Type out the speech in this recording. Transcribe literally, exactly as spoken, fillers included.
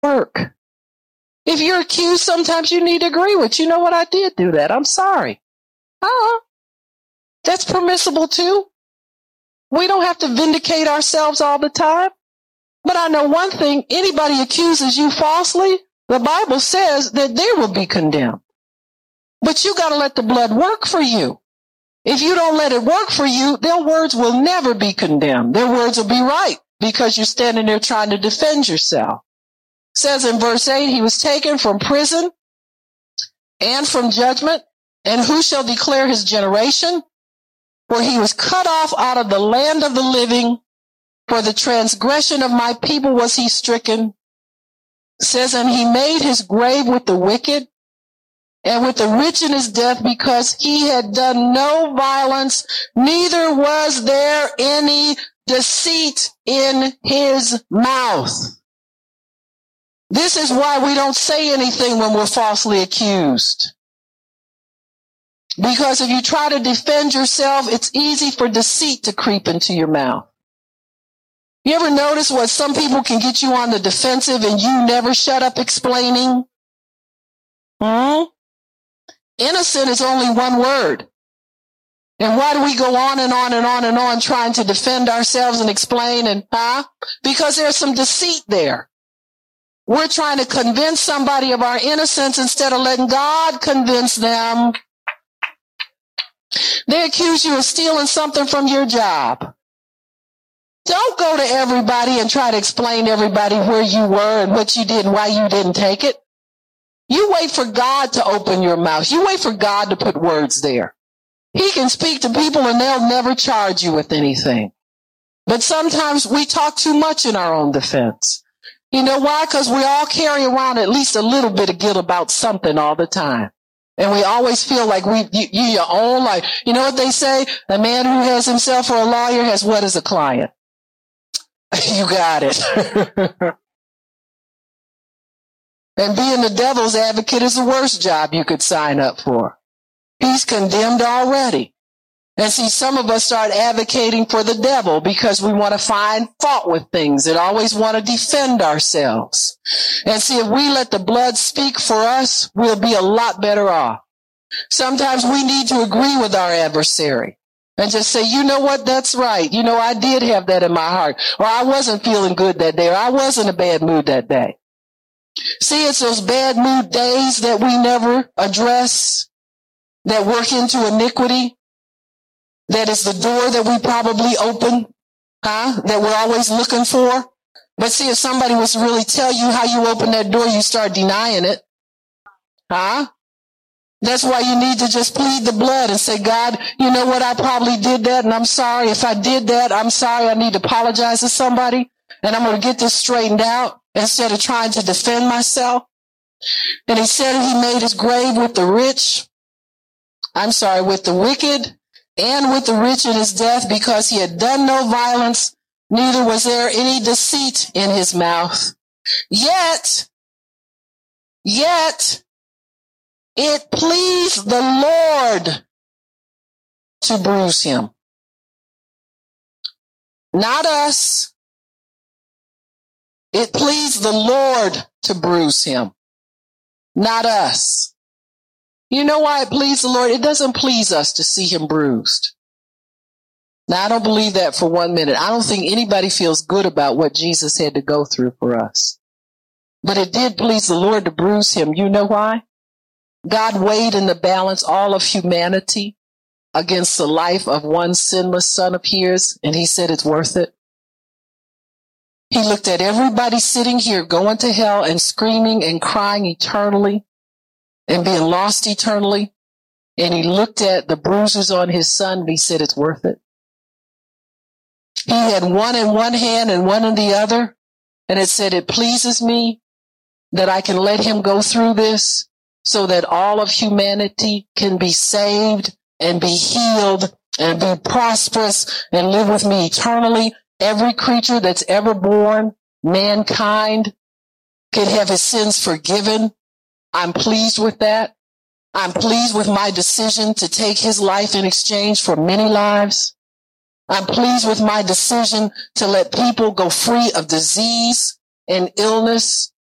work. If you're accused, sometimes you need to agree with, you know what, I did do that. I'm sorry. Uh-uh. That's permissible too. We don't have to vindicate ourselves all the time. But I know one thing, anybody accuses you falsely, the Bible says that they will be condemned. But you got to let the blood work for you. If you don't let it work for you, their words will never be condemned. Their words will be right because you're standing there trying to defend yourself. It says in verse eight, he was taken from prison and from judgment. And who shall declare his generation? For he was cut off out of the land of the living. For the transgression of my people was he stricken. It says, and he made his grave with the wicked and with the rich in his death, because he had done no violence, neither was there any deceit in his mouth. This is why we don't say anything when we're falsely accused. Because if you try to defend yourself, it's easy for deceit to creep into your mouth. You ever notice what some people can get you on the defensive and you never shut up explaining? Hmm? Innocent is only one word. And why do we go on and on and on and on trying to defend ourselves and explain and, huh? Because there's some deceit there. We're trying to convince somebody of our innocence instead of letting God convince them. They accuse you of stealing something from your job. Don't go to everybody and try to explain to everybody where you were and what you did and why you didn't take it. You wait for God to open your mouth. You wait for God to put words there. He can speak to people and they'll never charge you with anything. But sometimes we talk too much in our own defense. You know why? Because we all carry around at least a little bit of guilt about something all the time. And we always feel like we, you, you your own life. You know what they say? A man who has himself for a lawyer has what as a client? You got it. And being the devil's advocate is the worst job you could sign up for. He's condemned already. And see, some of us start advocating for the devil because we want to find fault with things and always want to defend ourselves. And see, if we let the blood speak for us, we'll be a lot better off. Sometimes we need to agree with our adversary and just say, you know what, that's right. You know, I did have that in my heart. Or I wasn't feeling good that day. Or I was in a bad mood that day. See, it's those bad mood days that we never address that work into iniquity. That is the door that we probably open, huh? That we're always looking for. But see, if somebody was to really tell you how you open that door, you start denying it. Huh? That's why you need to just plead the blood and say, God, you know what? I probably did that and I'm sorry. If I did that, I'm sorry. I need to apologize to somebody and I'm going to get this straightened out instead of trying to defend myself. And he said he made his grave with the rich. I'm sorry, with the wicked. And with the rich in his death, because he had done no violence, neither was there any deceit in his mouth. Yet, yet, it pleased the Lord to bruise him. Not us. It pleased the Lord to bruise him. Not us. You know why it pleased the Lord? It doesn't please us to see him bruised. Now, I don't believe that for one minute. I don't think anybody feels good about what Jesus had to go through for us. But it did please the Lord to bruise him. You know why? God weighed in the balance all of humanity against the life of one sinless son of his, and he said it's worth it. He looked at everybody sitting here going to hell and screaming and crying eternally and being lost eternally. And he looked at the bruises on his son and he said, it's worth it. He had one in one hand and one in the other. And it said, it pleases me that I can let him go through this so that all of humanity can be saved and be healed and be prosperous and live with me eternally. Every creature that's ever born, mankind, can have his sins forgiven. I'm pleased with that. I'm pleased with my decision to take his life in exchange for many lives. I'm pleased with my decision to let people go free of disease and illness